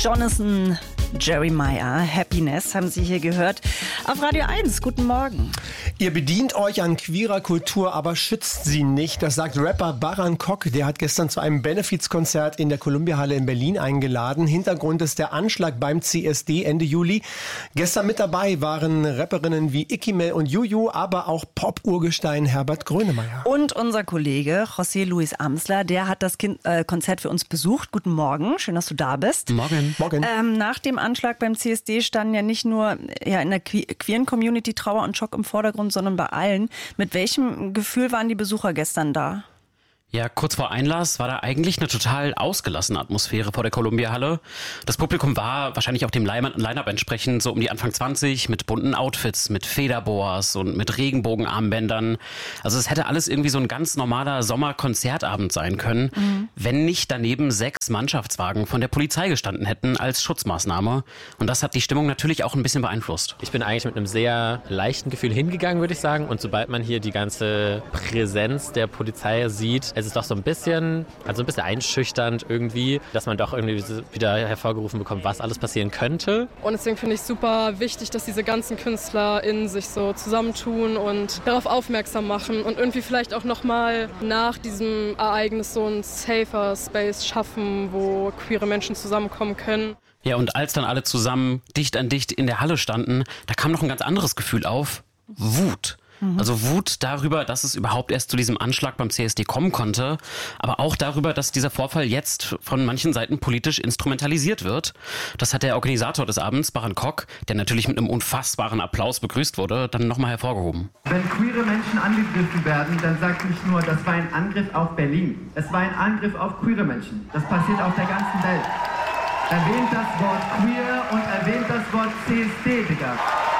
Jonathan Jeremiah, Happiness, haben Sie hier gehört. Auf Radio 1, guten Morgen. Ihr bedient euch an queerer Kultur, aber schützt sie nicht. Das sagt Rapper Baran Kok. Der hat gestern zu einem Benefizkonzert in der Columbia-Halle in Berlin eingeladen. Hintergrund ist der Anschlag beim CSD Ende Juli. Gestern mit dabei waren Rapperinnen wie Ikimel und Juju, aber auch Pop-Urgestein Herbert Grönemeyer. Und unser Kollege José Luis Amsler, der hat das Konzert für uns besucht. Guten Morgen, schön, dass du da bist. Morgen. Morgen. Nach dem Anschlag beim CSD standen ja nicht nur in der queeren Community Trauer und Schock im Vordergrund, sondern bei allen. Mit welchem Gefühl waren die Besucher gestern da? Ja, kurz vor Einlass war da eigentlich eine total ausgelassene Atmosphäre vor der Columbia-Halle. Das Publikum war wahrscheinlich auch dem Line-Up entsprechend so um die Anfang 20 mit bunten Outfits, mit Federboas und mit Regenbogenarmbändern. Also es hätte alles irgendwie so ein ganz normaler Sommerkonzertabend sein können, wenn nicht daneben 6 Mannschaftswagen von der Polizei gestanden hätten als Schutzmaßnahme. Und das hat die Stimmung natürlich auch ein bisschen beeinflusst. Ich bin eigentlich mit einem sehr leichten Gefühl hingegangen, würde ich sagen. Und sobald man hier die ganze Präsenz der Polizei sieht, es ist doch so ein bisschen einschüchternd irgendwie, dass man doch irgendwie wieder hervorgerufen bekommt, was alles passieren könnte. Und deswegen finde ich super wichtig, dass diese ganzen KünstlerInnen sich so zusammentun und darauf aufmerksam machen und irgendwie vielleicht auch nochmal nach diesem Ereignis so ein safer Space schaffen, wo queere Menschen zusammenkommen können. Ja, und als dann alle zusammen dicht an dicht in der Halle standen, da kam noch ein ganz anderes Gefühl auf: Wut. Also Wut darüber, dass es überhaupt erst zu diesem Anschlag beim CSD kommen konnte, aber auch darüber, dass dieser Vorfall jetzt von manchen Seiten politisch instrumentalisiert wird. Das hat der Organisator des Abends, Baran Kok, der natürlich mit einem unfassbaren Applaus begrüßt wurde, dann nochmal hervorgehoben. Wenn queere Menschen angegriffen werden, dann sagt nicht nur, das war ein Angriff auf Berlin. Es war ein Angriff auf queere Menschen. Das passiert auf der ganzen Welt. Erwähnt das Wort queer und erwähnt das Wort CSD, Digga.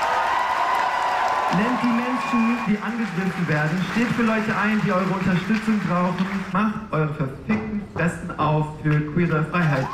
Nennt die Menschen, die angegriffen werden, steht für Leute ein, die eure Unterstützung brauchen. Macht eure verfickten Fressen auf für queere Freiheit.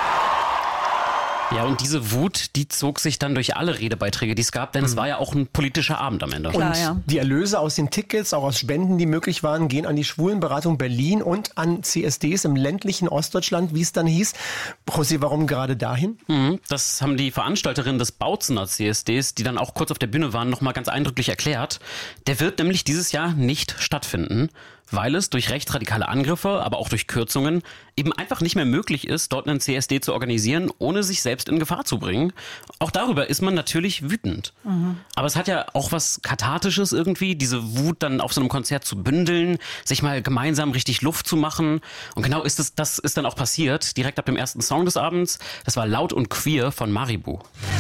Ja, und diese Wut, die zog sich dann durch alle Redebeiträge, die es gab, denn es war ja auch ein politischer Abend am Ende. Klar, Und ja. die Erlöse aus den Tickets, auch aus Spenden, die möglich waren, gehen an die Schwulenberatung Berlin und an CSDs im ländlichen Ostdeutschland, wie es dann hieß. José, warum gerade dahin? Das haben die Veranstalterinnen des Bautzener CSDs, die dann auch kurz auf der Bühne waren, nochmal ganz eindrücklich erklärt. Der wird nämlich dieses Jahr nicht stattfinden, weil es durch rechtsradikale Angriffe, aber auch durch Kürzungen eben einfach nicht mehr möglich ist, dort einen CSD zu organisieren, ohne sich selbst in Gefahr zu bringen. Auch darüber ist man natürlich wütend. Aber es hat ja auch was Kathartisches irgendwie, diese Wut dann auf so einem Konzert zu bündeln, sich mal gemeinsam richtig Luft zu machen. Und genau das ist dann auch passiert, direkt ab dem ersten Song des Abends. Das war Laut und Queer von Maribu.